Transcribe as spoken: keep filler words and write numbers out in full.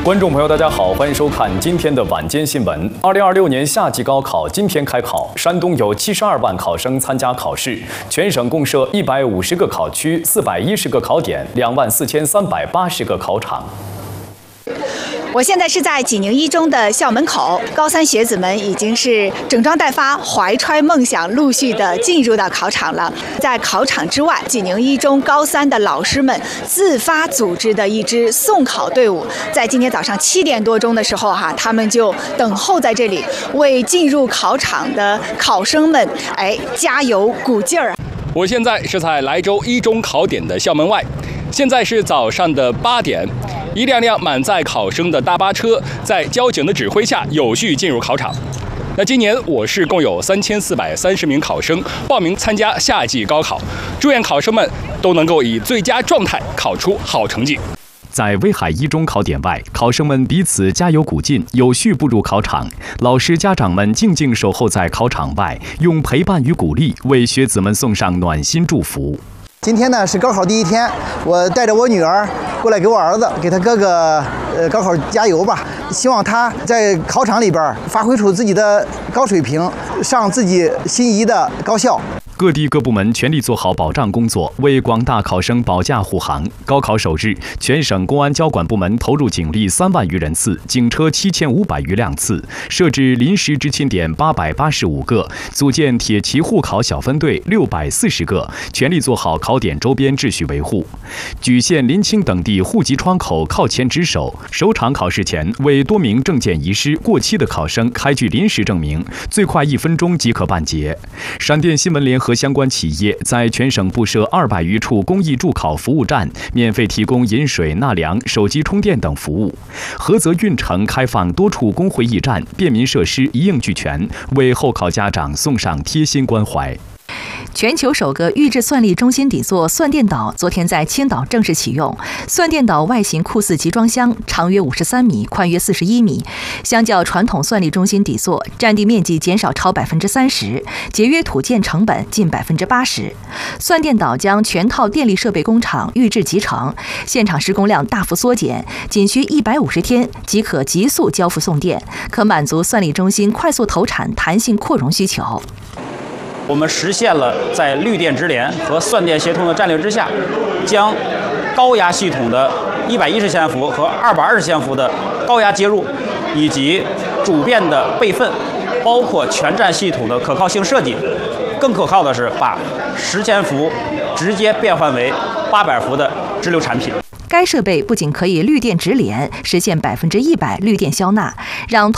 观众朋友，大家好，欢迎收看今天的晚间新闻。二零二六年夏季高考今天开考，山东有七十二万考生参加考试，全省共设一百五十个考区、四百一十个考点、两万四千三百八十个考场。 我现在是在济宁一中的校门口，高三学子们已经是整装待发，怀揣梦想，陆续的进入到考场了。在考场之外，济宁一中高三的老师们自发组织的一支送考队伍，在今天早上七点多钟的时候，哈，他们就等候在这里，为进入考场的考生们，哎，加油鼓劲儿。 我现在是在莱州一中考点的校门外，现在是早上的八点。 一辆辆满载考生的大巴车在交警的指挥下有序进入考场。那今年我市共有三千四百三十名考生报名参加夏季高考，祝愿考生们都能够以最佳状态考出好成绩。 在威海一中考点外，考生们彼此加油鼓劲，有序步入考场。老师、家长们静静守候在考场外，用陪伴与鼓励为学子们送上暖心祝福。 今天呢是高考第一天，我带着我女儿过来给我儿子给他哥哥呃高考加油吧，希望他在考场里边发挥出自己的高水平，上自己心仪的高校。 各地各部门全力做好保障工作，为广大考生保驾护航。高考首日，全省公安交管部门投入警力三万余人次，警车七千五百余辆次，设置临时执勤点八百八十五个，组建铁骑护考小分队六百四十个，全力做好考点周边秩序维护。莒县、临清等地户籍窗口靠前值守，首场考试前为多名证件遗失、过期的考生开具临时证明，最快一分钟即可办结。闪电新闻联合 和相关企业在全省布设二百余处公益助考服务站，免费提供饮水、纳凉、手机充电等服务。菏泽运城开放多处公会驿站，便民设施一应俱全，为候考家长送上贴心关怀。 全球首个预制算力中心底座算电岛昨天在青岛正式启用。算电岛外形酷似集装箱，长约五十三米，宽约四十一米。相较传统算力中心底座，占地面积减少超百分之三十，节约土建成本近百分之八十。算电岛将全套电力设备工厂预制集成，现场施工量大幅缩减，仅需一百五十天即可急速交付送电，可满足算力中心快速投产、弹性扩容需求。 我们实现了在绿电直连和算电协同的战略之下，将高压系统的一百一十千伏和二百二十千伏的高压接入，以及主变的备份，包括全站系统的可靠性设计。更可靠的是，把十千伏直接变换为八百伏的直流产品。 该设备不仅可以绿电直连，实现百分之一百绿电消纳，让